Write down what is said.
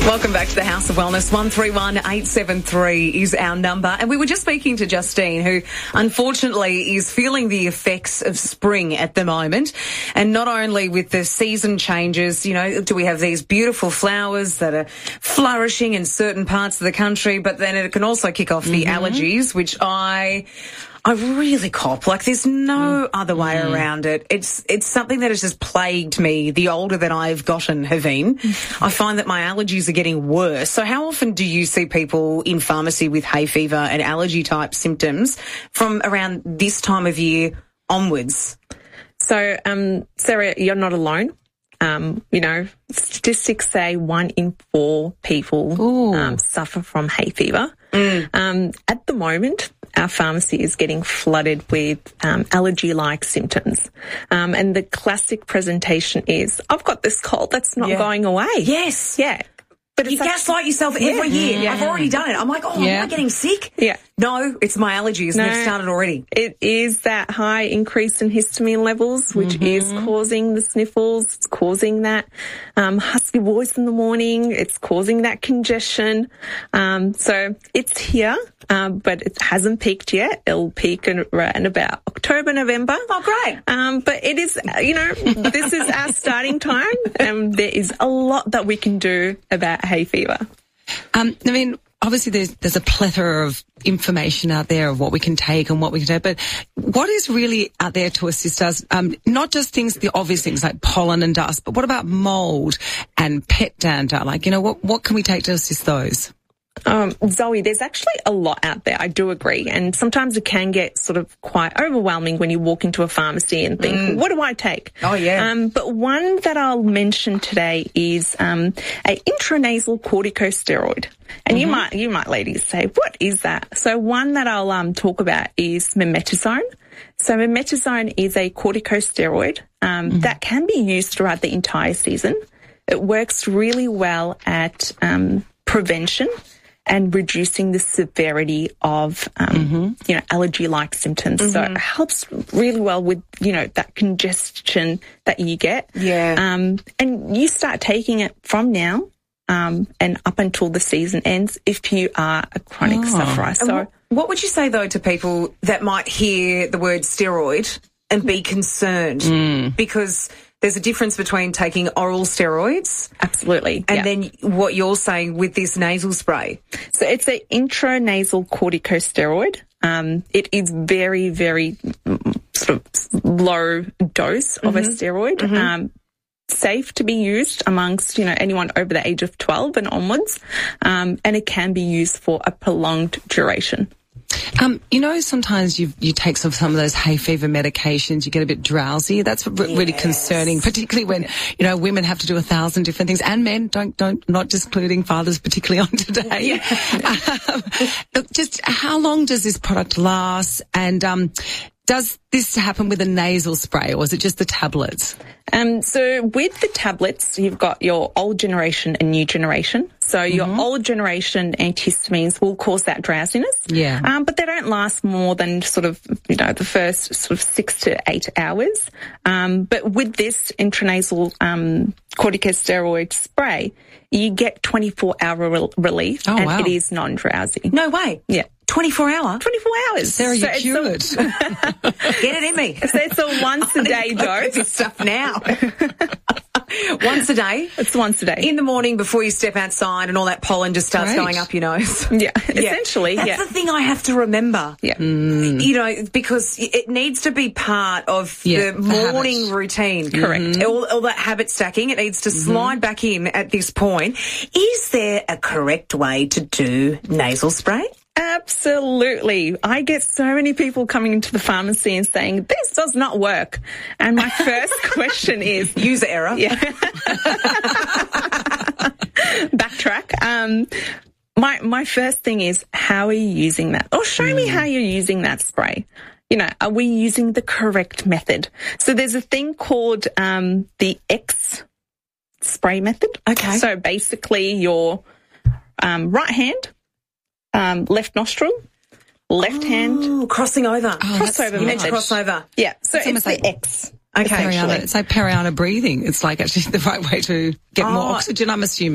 Welcome back to the House of Wellness. 131873 is our number. And we were just speaking to Justine, who unfortunately is feeling the effects of spring at the moment. And not only with the season changes, you know, do we have these beautiful flowers that are flourishing in certain parts of the country, but then it can also kick off the allergies, which I really cop. Like, there's no other way around it. It's something that has just plagued me the older that I've gotten, Haveen. I find that my allergies are getting worse. So how often do you see people in pharmacy with hay fever and allergy type symptoms from around this time of year onwards? So, Sarah, you're not alone. You know, statistics say 1 in 4 people suffer from hay fever. At the moment, our pharmacy is getting flooded with allergy-like symptoms. And the classic presentation is, I've got this cold that's not going away. Yes. Yeah. But you gaslight yourself every year. Yeah. I've already done it. I'm like, am I getting sick? Yeah. No, it's my allergies. No, they've started already. It is that high increase in histamine levels, which is causing the sniffles. It's causing that husky voice in the morning. It's causing that congestion. So it's here, but it hasn't peaked yet. It'll peak in about October, November. Oh, great. But it is, you know, this is our starting time, and there is a lot that we can do about hay fever. I mean, obviously there's a plethora of information out there of what we can take and what we can do, but what is really out there to assist us? Not just the obvious things like pollen and dust, but what about mold and pet dander? Like, you know, what can we take to assist those? Zoe, there's actually a lot out there. I do agree. And sometimes it can get sort of quite overwhelming when you walk into a pharmacy and think, what do I take? Oh, yeah. But one that I'll mention today is a intranasal corticosteroid. And you might ladies say, what is that? So one that I'll talk about is memetazone. So memetazone is a corticosteroid that can be used throughout the entire season. It works really well at prevention and reducing the severity of, you know, allergy-like symptoms. So it helps really well with, you know, that congestion that you get. Yeah. And you start taking it from now, and up until the season ends if you are a chronic sufferer. So what would you say, though, to people that might hear the word steroid and be concerned? Because there's a difference between taking oral steroids. Absolutely. And then what you're saying with this nasal spray. So it's an intranasal corticosteroid. It is very, very sort of low dose of a steroid. Safe to be used amongst, you know, anyone over the age of 12 and onwards. And it can be used for a prolonged duration. You know, sometimes you take some of those hay fever medications, you get a bit drowsy. That's really concerning, particularly when, you know, women have to do 1,000 different things, and men, not just including fathers, particularly on today. Look, just how long does this product last? And does this happen with a nasal spray, or is it just the tablets? So with the tablets, you've got your old generation and new generation. So your old generation antihistamines will cause that drowsiness. Yeah. But they don't last more than sort of, you know, the first sort of 6 to 8 hours. But with this intranasal corticosteroid spray, you get 24-hour relief, and it is non-drowsy. No way. Yeah. 24 hours? 24 hours. Sarah, you're cured. Get it in me. So it's a once-a-day dose. This stuff now. Once a day? It's once a day. In the morning before you step outside and all that pollen just starts going up your nose. Yeah, essentially. That's the thing I have to remember. Yeah. You know, because it needs to be part of the morning routine. Correct. All that habit stacking, it needs to slide back in at this point. Is there a correct way to do nasal spray? Absolutely. I get so many people coming into the pharmacy and saying, this does not work. And my first question is... User error. Yeah. Backtrack. My first thing is, how are you using that? Or show me how you're using that spray. You know, are we using the correct method? So there's a thing called the X spray method. Okay. So basically your right hand, left nostril, left hand. Crossing over. Crossover You meant to method. cross over. Yeah, so it's almost the like X. Okay. It's like periana breathing. It's like actually the right way to get more oxygen, I'm assuming.